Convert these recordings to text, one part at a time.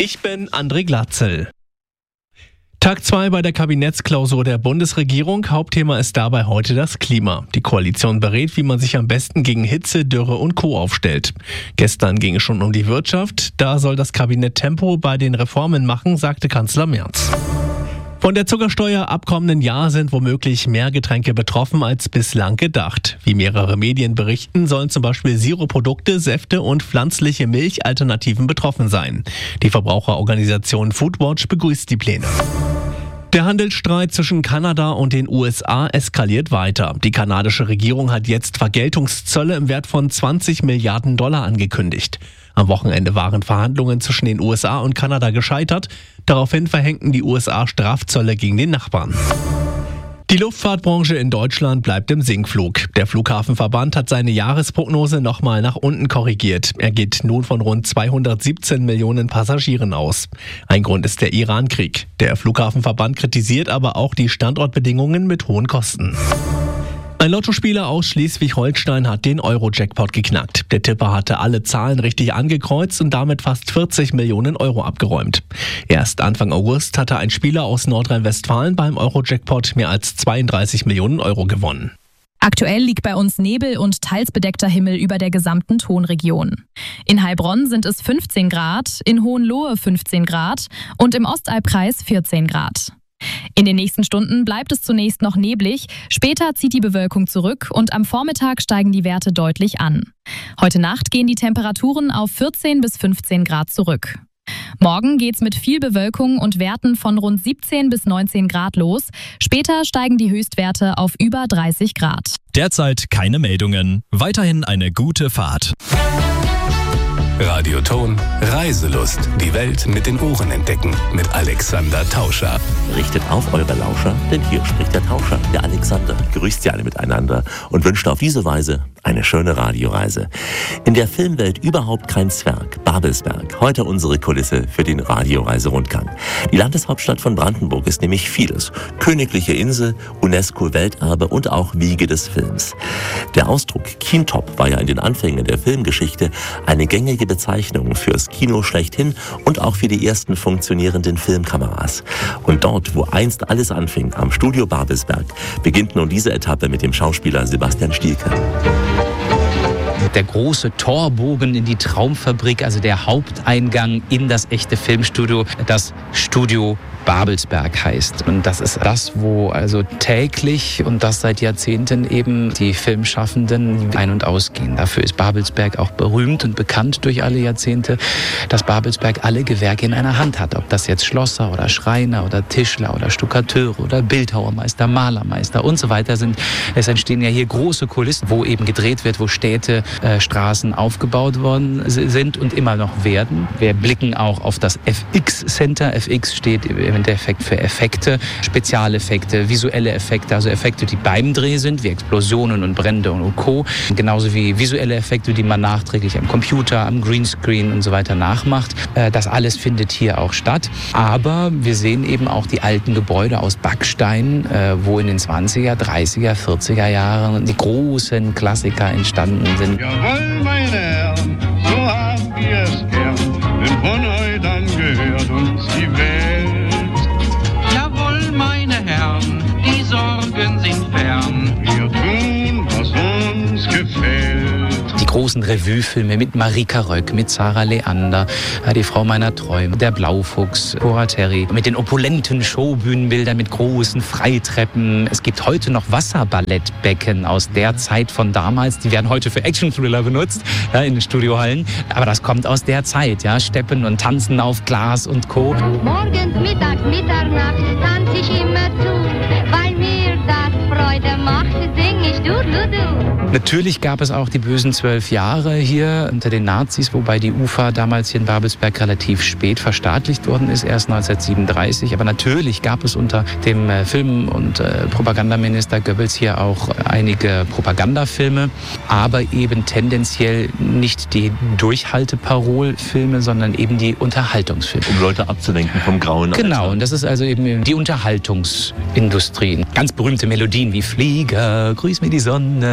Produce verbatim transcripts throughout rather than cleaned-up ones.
Ich bin André Glatzel. Tag zwei bei der Kabinettsklausur der Bundesregierung. Hauptthema ist dabei heute das Klima. Die Koalition berät, wie man sich am besten gegen Hitze, Dürre und Co. aufstellt. Gestern ging es schon um die Wirtschaft. Da soll das Kabinett Tempo bei den Reformen machen, sagte Kanzler Merz. Von der Zuckersteuer ab kommenden Jahr sind womöglich mehr Getränke betroffen als bislang gedacht. Wie mehrere Medien berichten, sollen zum Beispiel Sirupprodukte, Säfte und pflanzliche Milchalternativen betroffen sein. Die Verbraucherorganisation Foodwatch begrüßt die Pläne. Der Handelsstreit zwischen Kanada und den U S A eskaliert weiter. Die kanadische Regierung hat jetzt Vergeltungszölle im Wert von zwanzig Milliarden Dollar angekündigt. Am Wochenende waren Verhandlungen zwischen den U S A und Kanada gescheitert. Daraufhin verhängten die U S A Strafzölle gegen den Nachbarn. Die Luftfahrtbranche in Deutschland bleibt im Sinkflug. Der Flughafenverband hat seine Jahresprognose nochmal nach unten korrigiert. Er geht nun von rund zweihundertsiebzehn Millionen Passagieren aus. Ein Grund ist der Iran-Krieg. Der Flughafenverband kritisiert aber auch die Standortbedingungen mit hohen Kosten. Ein Lottospieler aus Schleswig-Holstein hat den Euro-Jackpot geknackt. Der Tipper hatte alle Zahlen richtig angekreuzt und damit fast vierzig Millionen Euro abgeräumt. Erst Anfang August hatte ein Spieler aus Nordrhein-Westfalen beim Euro-Jackpot mehr als zweiunddreißig Millionen Euro gewonnen. Aktuell liegt bei uns Nebel und teils bedeckter Himmel über der gesamten Tonregion. In Heilbronn sind es fünfzehn Grad, in Hohenlohe fünfzehn Grad und im Ostalbkreis vierzehn Grad. In den nächsten Stunden bleibt es zunächst noch neblig, später zieht die Bewölkung zurück und am Vormittag steigen die Werte deutlich an. Heute Nacht gehen die Temperaturen auf vierzehn bis fünfzehn Grad zurück. Morgen geht's mit viel Bewölkung und Werten von rund siebzehn bis neunzehn Grad los. Später steigen die Höchstwerte auf über dreißig Grad. Derzeit keine Meldungen. Weiterhin eine gute Fahrt. Radioton Reiselust. Die Welt mit den Ohren entdecken. Mit Alexander Tauscher. Richtet auf eure Lauscher, denn hier spricht der Tauscher, der Alexander. Grüßt sie alle miteinander und wünscht auf diese Weise eine schöne Radioreise. In der Filmwelt überhaupt kein Zwerg. Babelsberg. Heute unsere Kulisse für den Radioreiserundgang. Die Landeshauptstadt von Brandenburg ist nämlich vieles. Königliche Insel, UNESCO-Welterbe und auch Wiege des Films. Der Ausdruck Kintop war ja in den Anfängen der Filmgeschichte eine gängige Bezeichnung fürs Kino schlechthin und auch für die ersten funktionierenden Filmkameras. Und dort, wo einst alles anfing, am Studio Babelsberg, beginnt nun diese Etappe mit dem Schauspieler Sebastian Stielke. Der große Torbogen in die Traumfabrik, also der Haupteingang in das echte Filmstudio, das Studio Babelsberg heißt. Und das ist das, wo also täglich und das seit Jahrzehnten eben die Filmschaffenden ein- und ausgehen. Dafür ist Babelsberg auch berühmt und bekannt durch alle Jahrzehnte, dass Babelsberg alle Gewerke in einer Hand hat. Ob das jetzt Schlosser oder Schreiner oder Tischler oder Stuckateure oder Bildhauermeister, Malermeister und so weiter sind. Es entstehen ja hier große Kulissen, wo eben gedreht wird, wo Städte, äh, Straßen aufgebaut worden sind und immer noch werden. Wir blicken auch auf das F X Center. F X steht im Endeffekt für Effekte, Spezialeffekte, visuelle Effekte, also Effekte, die beim Dreh sind, wie Explosionen und Brände und Co. Genauso wie visuelle Effekte, die man nachträglich am Computer, am Greenscreen und so weiter nachmacht. Das alles findet hier auch statt. Aber wir sehen eben auch die alten Gebäude aus Backstein, wo in den zwanziger, dreißiger, vierziger Jahren die großen Klassiker entstanden sind. Jawohl, meine Herren, so haben wir es gern, denn von heute an gehört uns die Welt. Jawohl, meine Herren, die Sorgen sind fern. Wir tun, was uns gefällt. Die großen Revuefilme mit Marika Röck, mit Sarah Leander, die Frau meiner Träume, der Blaufuchs, Cora Terry, mit den opulenten Showbühnenbildern, mit großen Freitreppen. Es gibt heute noch Wasserballettbecken aus der Zeit von damals. Die werden heute für Action-Thriller benutzt, ja, in den Studiohallen. Aber das kommt aus der Zeit, ja, Steppen und Tanzen auf Glas und Co. Morgens, mittags, Mitternacht tanze ich immer zu, weil mir das Freude macht, sing ich du-du-du. Natürlich gab es auch die bösen zwölf Jahre hier unter den Nazis, wobei die U F A damals hier in Babelsberg relativ spät verstaatlicht worden ist, erst neunzehnhundertsiebenunddreißig. Aber natürlich gab es unter dem Film- und äh, Propagandaminister Goebbels hier auch einige Propagandafilme, aber eben tendenziell nicht die Durchhalteparolfilme, sondern eben die Unterhaltungsfilme. Um Leute abzulenken vom grauen Alter. Genau, und das ist also eben die Unterhaltungsindustrie. Ganz berühmte Melodien wie Flieger, Grüß mir die Sonne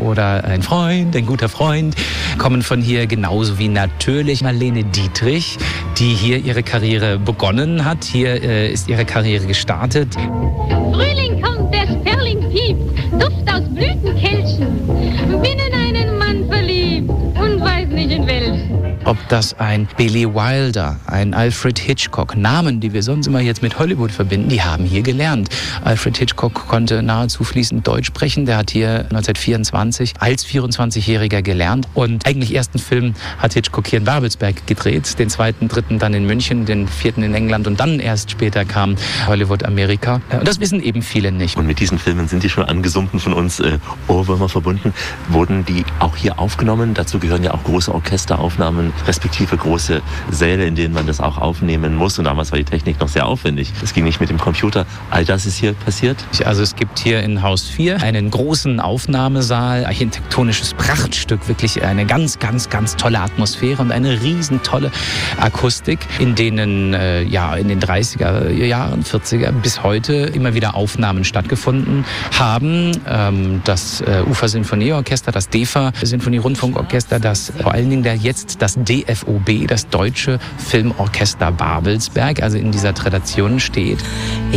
oder ein Freund, ein guter Freund, kommen von hier, genauso wie natürlich Marlene Dietrich, die hier ihre Karriere begonnen hat. Hier äh, ist ihre Karriere gestartet. Frühling kommt, der Sperling piept, Duft aus Blütenkelchen. Bin in einen Mann verliebt und weiß nicht in welchen. Ob das ein Billy Wilder, ein Alfred Hitchcock, Namen, die wir sonst immer jetzt mit Hollywood verbinden, die haben hier gelernt. Alfred Hitchcock konnte nahezu fließend Deutsch sprechen. Der hat hier neunzehnhundertvierundzwanzig als vierundzwanzigjähriger gelernt. Und eigentlich ersten Film hat Hitchcock hier in Babelsberg gedreht. Den zweiten, dritten dann in München, den vierten in England und dann erst später kam Hollywood Amerika. Und das wissen eben viele nicht. Und mit diesen Filmen sind die schon angesummten von uns äh, Ohrwürmer verbunden. Wurden die auch hier aufgenommen? Dazu gehören ja auch große Orchesteraufnahmen, respektive große Säle, in denen man das auch aufnehmen muss. Und damals war die Technik noch sehr aufwendig. Das ging nicht mit dem Computer. All das ist hier passiert? Also es gibt hier in Haus vier einen großen Aufnahmesaal, architektonisches Prachtstück, wirklich eine ganz, ganz, ganz tolle Atmosphäre und eine riesen tolle Akustik, in denen äh, ja in den dreißiger Jahren, vierziger bis heute immer wieder Aufnahmen stattgefunden haben. Ähm, das äh, Ufer-Sinfonieorchester, das D E F A-Sinfonie-Rundfunkorchester, das vor allen Dingen der jetzt das D F O B, das Deutsche Filmorchester Babelsberg, also in dieser Tradition steht.